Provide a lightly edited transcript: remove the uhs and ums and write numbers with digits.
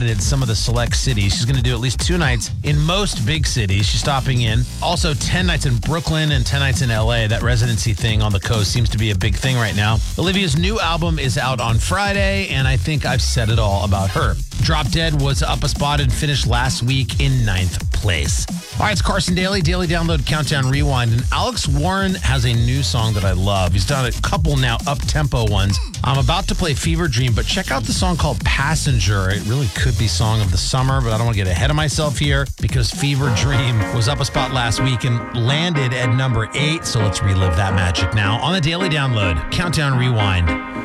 added in some of the select cities. She's going to do at least 2 nights in most big cities. She's stopping in. Also, 10 nights in Brooklyn and 10 nights in LA. That residency thing on the coast seems to be a big thing right now. Olivia's new album is out on Friday, and I think I've said it all about her. Drop Dead was up a spot and finished last week in 9th place. All right, it's Carson Daly, Daily Download, Countdown, Rewind. And Alex Warren has a new song that I love. He's done a couple now up-tempo ones. I'm about to play Fever Dream, but check out the song called Passenger. It really could be song of the summer, but I don't want to get ahead of myself here because Fever Dream was up a spot last week and landed at number 8. So let's relive that magic now on the Daily Download, Countdown, Rewind.